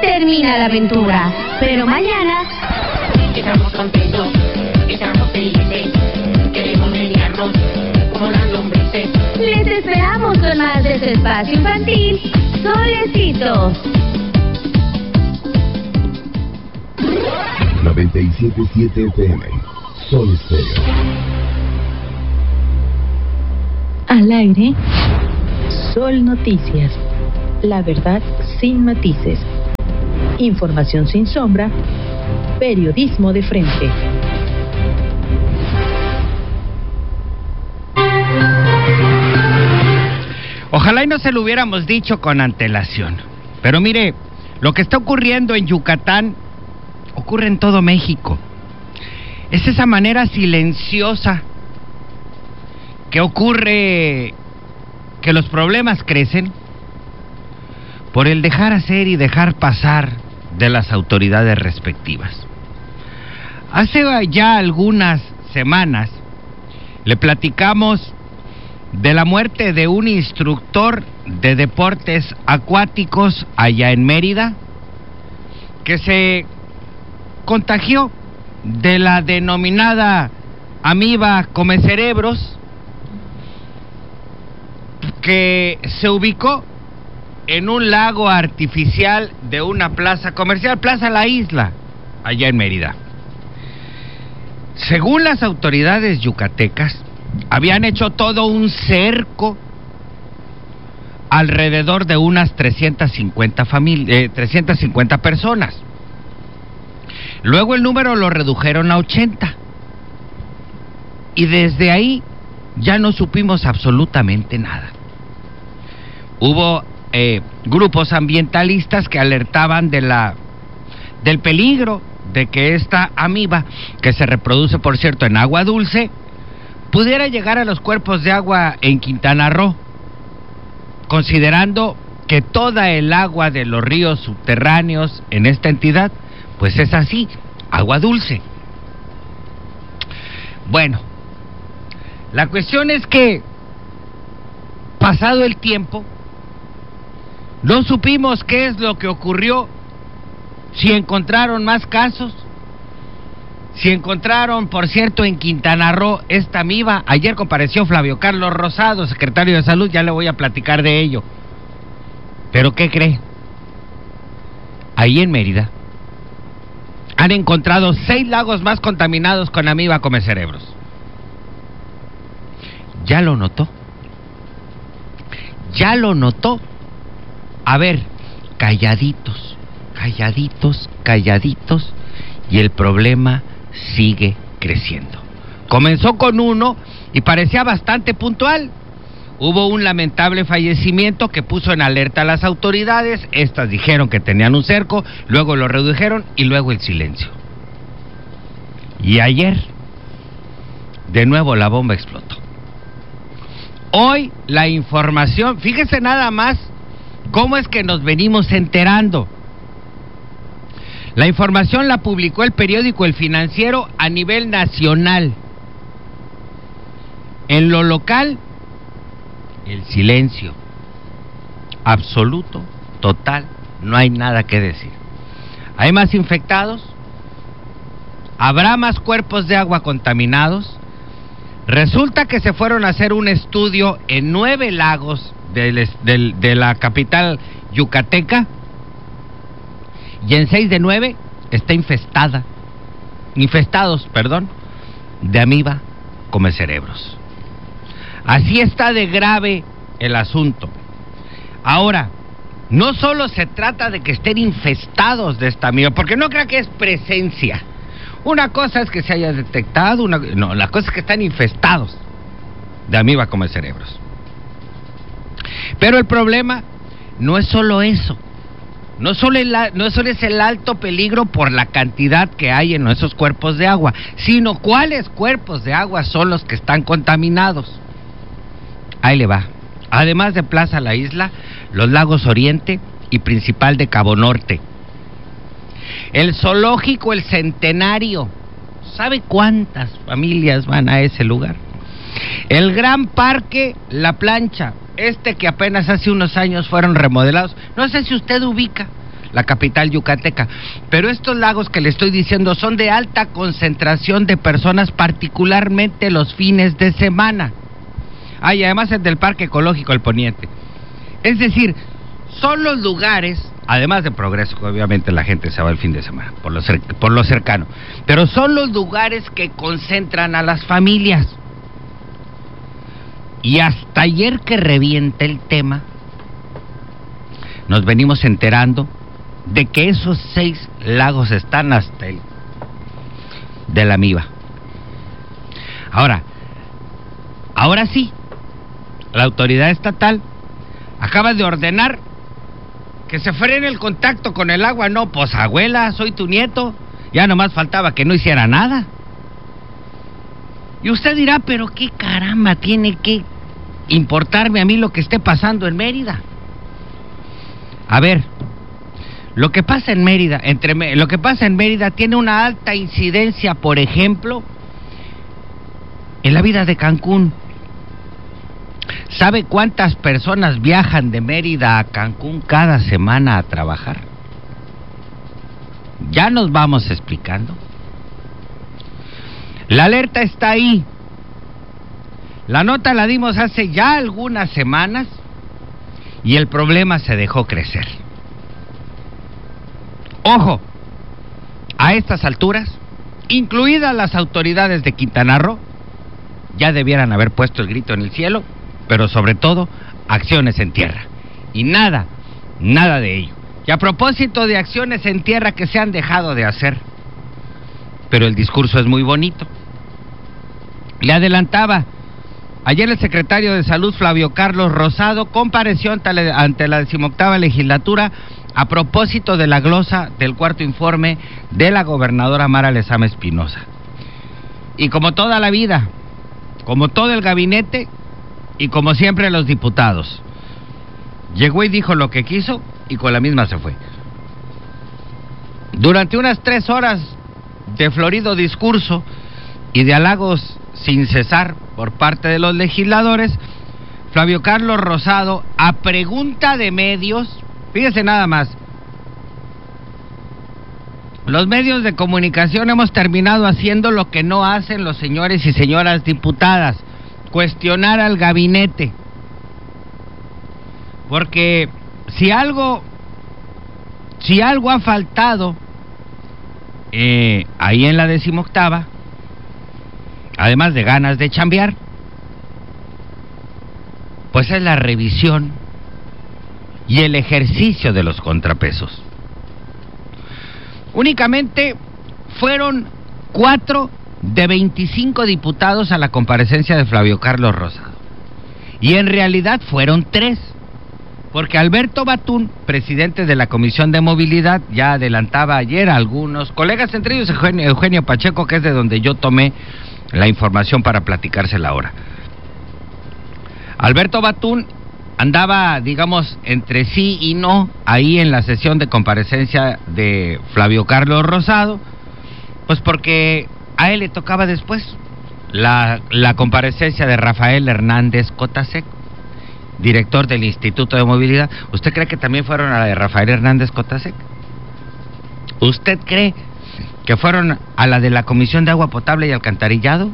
termina la aventura, pero mañana estamos contentos, estamos felices, queremos menearnos como las lombrices. les esperamos con más de su espacio infantil, Solecitos. 97.7 FM, Sol Estéreo. Al aire, Sol Noticias. La verdad sin matices. Información sin sombra. Periodismo de frente. Ojalá y no se lo hubiéramos dicho con antelación. Pero mire, lo que está ocurriendo en Yucatán ocurre en todo México. Es esa manera silenciosa que ocurre, que los problemas crecen por el dejar hacer y dejar pasar de las autoridades respectivas. Hace ya algunas semanas le platicamos de la muerte de un instructor de deportes acuáticos allá en Mérida, que se contagió de la denominada amiba comecerebros, que se ubicó en un lago artificial de una plaza comercial, Plaza La Isla, allá en Mérida. Según las autoridades yucatecas, habían hecho todo un cerco alrededor de unas 350 personas. Luego el número lo redujeron a 80. Y desde ahí ya no supimos absolutamente nada. Hubo grupos ambientalistas que alertaban del peligro de que esta amiba, que se reproduce, por cierto, en agua dulce, pudiera llegar a los cuerpos de agua en Quintana Roo, considerando que toda el agua de los ríos subterráneos en esta entidad, pues es así, agua dulce. Bueno, la cuestión es que, pasado el tiempo, no supimos qué es lo que ocurrió, si encontraron más casos, si encontraron, por cierto, en Quintana Roo esta amiba. Ayer compareció Flavio Carlos Rosado, secretario de Salud, ya le voy a platicar de ello. ¿Pero qué cree? Ahí en Mérida han encontrado 6 lagos más contaminados con amiba comecerebros. ¿Ya lo notó? ¿Ya lo notó? A ver, calladitos, calladitos, calladitos, y el problema sigue creciendo. Comenzó con uno y parecía bastante puntual. Hubo un lamentable fallecimiento que puso en alerta a las autoridades. Estas dijeron que tenían un cerco, luego lo redujeron y luego el silencio. Y ayer, de nuevo la bomba explotó. Hoy la información, fíjese nada más cómo es que nos venimos enterando. La información la publicó el periódico El Financiero a nivel nacional. En lo local, el silencio absoluto, total, no hay nada que decir. ¿Hay más infectados? ¿Habrá más cuerpos de agua contaminados? Resulta que se fueron a hacer un estudio en 9 lagos de la capital yucateca, y en 6 de 9 está infestados, de amiba comecerebros. Así está de grave el asunto. Ahora, no solo se trata de que estén infestados de esta amiba, porque no crea que es presencia. Una cosa es que se haya detectado, no, la cosa es que están infestados de amiba comecerebros. Pero el problema no es solo eso. No solo es el alto peligro por la cantidad que hay en esos cuerpos de agua, sino cuáles cuerpos de agua son los que están contaminados. Ahí le va. Además de Plaza La Isla, los lagos Oriente y principal de Cabo Norte. El zoológico El Centenario. ¿Sabe cuántas familias van a ese lugar? El gran parque La Plancha, que apenas hace unos años fueron remodelados. No sé si usted ubica la capital yucateca. Pero estos lagos que le estoy diciendo son de alta concentración de personas, particularmente los fines de semana. Ah, y además es del Parque Ecológico El Poniente. Es decir, son los lugares, además de Progreso, que obviamente la gente se va el fin de semana, por lo cercano, pero son los lugares que concentran a las familias. Y hasta ayer que revienta el tema, nos venimos enterando de que esos 6 lagos están hasta el de la Miva. Ahora sí, la autoridad estatal acaba de ordenar que se frene el contacto con el agua. No, pues abuela, soy tu nieto, ya nomás faltaba que no hiciera nada. Y usted dirá, pero qué caramba tiene que importarme a mí lo que esté pasando en Mérida. A ver, lo que pasa en Mérida tiene una alta incidencia, por ejemplo, en la vida de Cancún. ¿Sabe cuántas personas viajan de Mérida a Cancún cada semana a trabajar? Ya nos vamos explicando. La alerta está ahí. La nota la dimos hace ya algunas semanas y el problema se dejó crecer. Ojo, a estas alturas, incluidas las autoridades de Quintana Roo, ya debieran haber puesto el grito en el cielo, pero sobre todo, acciones en tierra. Y nada de ello. Y a propósito de acciones en tierra que se han dejado de hacer, pero el discurso es muy bonito. Le adelantaba, ayer el secretario de Salud, Flavio Carlos Rosado, compareció ante la 18ª legislatura a propósito de la glosa del cuarto informe de la gobernadora Mara Lezama Espinosa. Y como toda la vida, como todo el gabinete y como siempre los diputados, llegó y dijo lo que quiso y con la misma se fue. Durante unas 3 horas de florido discurso y de halagos sin cesar por parte de los legisladores, Flavio Carlos Rosado, a pregunta de medios, fíjese nada más, los medios de comunicación hemos terminado haciendo lo que no hacen los señores y señoras diputadas, cuestionar al gabinete. Porque si algo ha faltado ahí en la 18ª, además de ganas de chambear, pues es la revisión y el ejercicio de los contrapesos. Únicamente fueron 4 de 25 diputados a la comparecencia de Flavio Carlos Rosado. Y en realidad fueron 3, porque Alberto Batún, presidente de la Comisión de Movilidad, ya adelantaba ayer a algunos colegas, entre ellos Eugenio Pacheco, que es de donde yo tomé la información para platicársela ahora. Alberto Batún andaba, digamos, entre sí y no, ahí en la sesión de comparecencia de Flavio Carlos Rosado, pues porque a él le tocaba después la comparecencia de Rafael Hernández Cotasec, director del Instituto de Movilidad. ¿Usted cree que también fueron a la de Rafael Hernández Cotasec? ¿Usted cree que fueron a la de la Comisión de Agua Potable y Alcantarillado?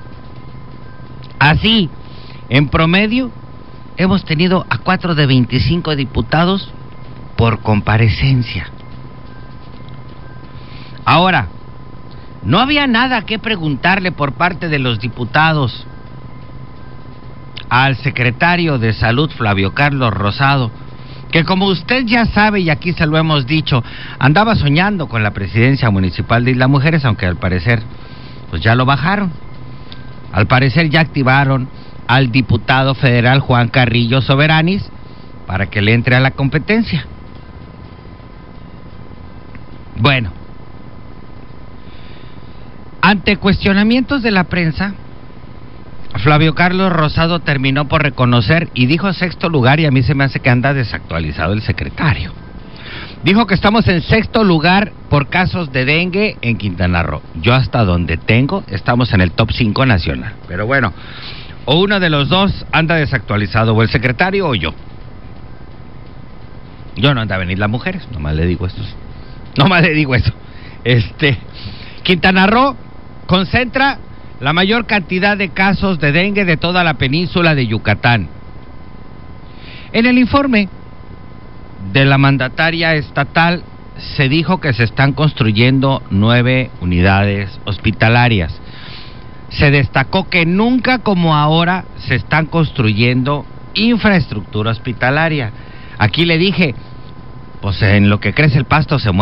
Así, en promedio, hemos tenido a 4 de 25 diputados por comparecencia. Ahora, no había nada que preguntarle por parte de los diputados al secretario de Salud, Flavio Carlos Rosado, que como usted ya sabe, y aquí se lo hemos dicho, andaba soñando con la presidencia municipal de Isla Mujeres, aunque al parecer pues ya lo bajaron. Al parecer ya activaron al diputado federal Juan Carrillo Soberanis para que le entre a la competencia. Bueno, ante cuestionamientos de la prensa, Flavio Carlos Rosado terminó por reconocer y dijo 6º lugar, y a mí se me hace que anda desactualizado el secretario. Dijo que estamos en 6º lugar por casos de dengue en Quintana Roo. Yo hasta donde tengo, estamos en el top 5 nacional. Pero bueno, o uno de los dos anda desactualizado, o el secretario o yo. Yo no andaba en Islas Mujeres, nomás le digo eso. Quintana Roo concentra la mayor cantidad de casos de dengue de toda la península de Yucatán. En el informe de la mandataria estatal se dijo que se están construyendo 9 unidades hospitalarias. Se destacó que nunca como ahora se están construyendo infraestructura hospitalaria. Aquí le dije, pues en lo que crece el pasto se muere